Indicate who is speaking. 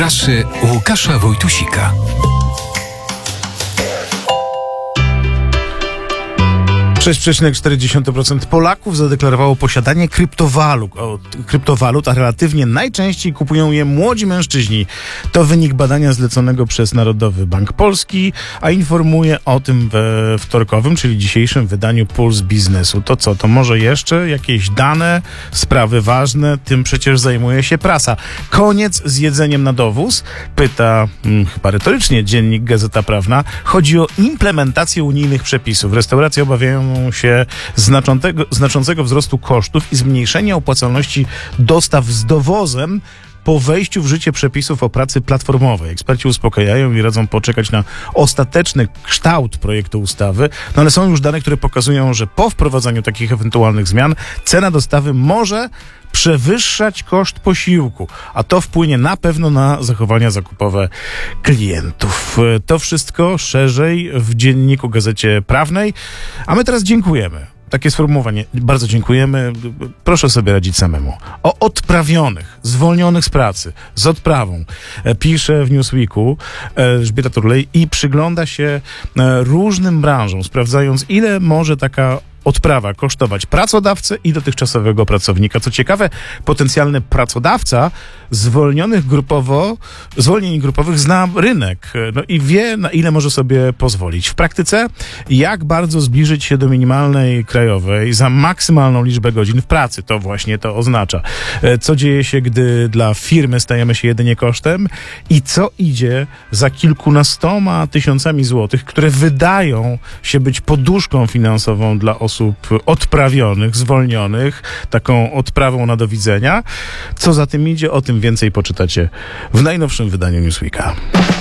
Speaker 1: Prasy Łukasza Wojtusika.
Speaker 2: Sześć 6,4% Polaków zadeklarowało posiadanie kryptowalut, a relatywnie najczęściej kupują je młodzi mężczyźni. To wynik badania zleconego przez Narodowy Bank Polski, a informuje o tym we wtorkowym, czyli dzisiejszym wydaniu Puls Biznesu. To co? To może jeszcze jakieś dane, sprawy ważne? Tym przecież zajmuje się prasa. Koniec z jedzeniem na dowóz? Pyta, chyba retorycznie, dziennik Gazeta Prawna. Chodzi o implementację unijnych przepisów. Restauracje obawiają się znaczącego wzrostu kosztów i zmniejszenia opłacalności dostaw z dowozem po wejściu w życie przepisów o pracy platformowej. Eksperci uspokajają i radzą poczekać na ostateczny kształt projektu ustawy, no ale są już dane, które pokazują, że po wprowadzaniu takich ewentualnych zmian cena dostawy może przewyższać koszt posiłku, a to wpłynie na pewno na zachowania zakupowe klientów. To wszystko szerzej w dzienniku Gazecie Prawnej, a my teraz dziękujemy. Takie sformułowanie. Bardzo dziękujemy. Proszę sobie radzić samemu. O odprawionych, zwolnionych z pracy, z odprawą. Pisze w Newsweeku Elżbieta Turlej i przygląda się różnym branżom, sprawdzając, ile może taka odprawa kosztować pracodawcę i dotychczasowego pracownika. Co ciekawe, potencjalny pracodawca zwolnień grupowych zna rynek, no i wie, na ile może sobie pozwolić. W praktyce, jak bardzo zbliżyć się do minimalnej krajowej za maksymalną liczbę godzin w pracy. To właśnie to oznacza. Co dzieje się, gdy dla firmy stajemy się jedynie kosztem i co idzie za kilkunastoma tysiącami złotych, które wydają się być poduszką finansową dla osób odprawionych, zwolnionych, taką odprawą na do widzenia. Co za tym idzie, o tym więcej poczytacie w najnowszym wydaniu Newsweeka.